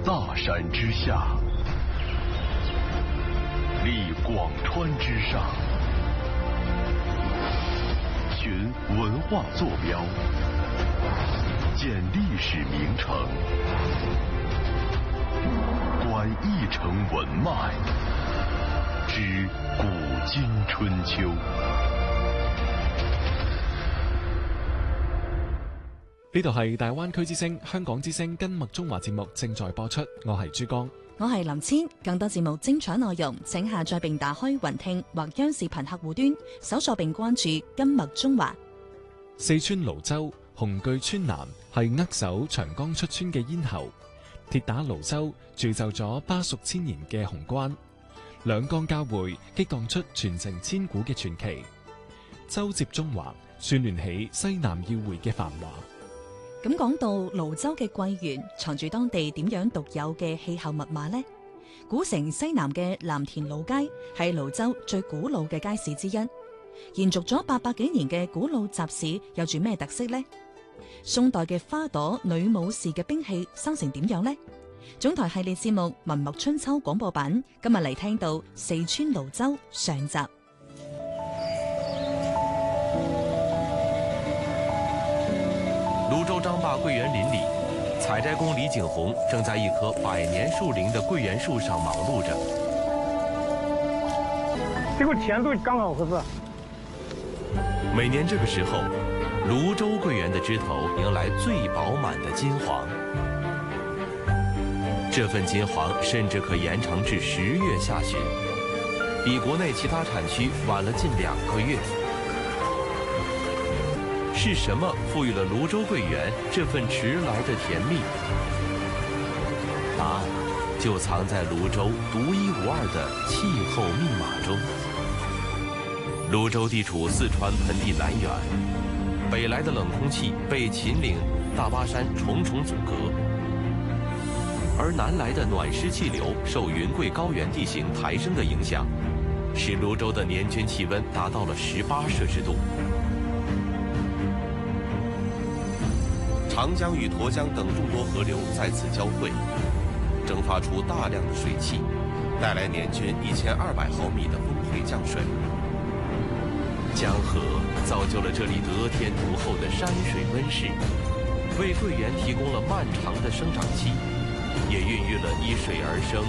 大山之下，立广川之上，寻文化坐标，鉴历史名城，观一城文脉，知古今春秋。 呢度係大灣區之聲、香港之聲跟麥中華節目正在播出，我係珠江， 我係林千。更多節目精彩內容，請下載並打開雲聽或央視頻客戶端，搜索並關注跟麥中華。 四川瀘州紅巨川南係扼守長江出川嘅咽喉，鐵打瀘州鑄就咗巴蜀千年嘅雄關，兩江交匯激盪出傳承千古嘅傳奇，州接中華，串聯起西南要匯嘅繁華。 咁講到瀘州嘅桂園，藏住當地點樣獨有嘅氣候密碼呢？古城西南嘅藍田老街係瀘州最古老嘅街市之一，延續咗800幾年嘅古老集市有住咩特色呢？宋代嘅花朵女武士嘅兵器生成點樣呢？總台系列節目《文墨春秋》廣播版今日嚟聽到四川瀘州上集。 泸州張壩桂園林裡，採摘工李景紅正在一棵100年樹齡的桂圓樹上忙碌着。 這個甜度剛好合適。 每年這個時候，泸州桂圓的枝頭迎來最飽滿的金黃，這份金黃甚至可延長至10月下旬，比國內其他產區晚了近2個月。是什麼賦予了泸州桂圓這份遲來的甜蜜？答案就藏在泸州獨一無二的氣候密碼中。泸州地處四川盆地南緣，北來的冷空氣被秦嶺、大巴山重重阻隔，而南來的暖濕氣流受雲貴高原地形抬升的影響，使泸州的年均氣溫達到了18攝氏度。長江與沱江等眾多河流在此交匯，蒸發出大量的水汽，帶來年均1200毫米的豐沛降水。江河造就了這裡得天獨厚的山水溫室，為桂圓提供了漫長的生長期，也孕育了依水而生